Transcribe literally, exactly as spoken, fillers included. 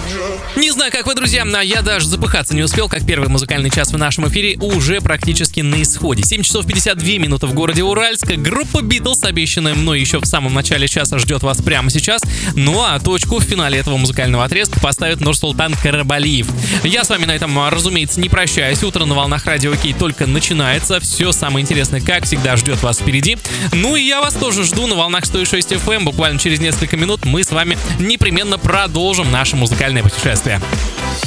Не знаю, как вы, друзья, но я даже запыхаться не успел, как первый музыкальный час в нашем эфире уже практически на исходе. семь часов пятьдесят две минуты в городе Уральск. Группа Битлз, обещанная мной еще в самом начале часа, ждет вас прямо сейчас. Ну а точку в финале этого музыкального отрезка поставит Нурсултан Карабалиев. Я с вами на этом, разумеется, не прощаюсь. Утро на волнах Радио Кей только начинается. Все самое интересное, как всегда, ждет вас впереди. Ну и я вас тоже жду на волнах сто шесть эф эм. Буквально через несколько минут мы с вами непременно продолжим наше музыкальное путешествие.